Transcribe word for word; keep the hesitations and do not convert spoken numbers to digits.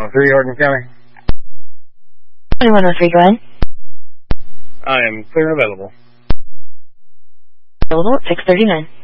oh three, Oregon County. twenty-one oh three, go ahead. I am clear and available. Available at six thirty-nine.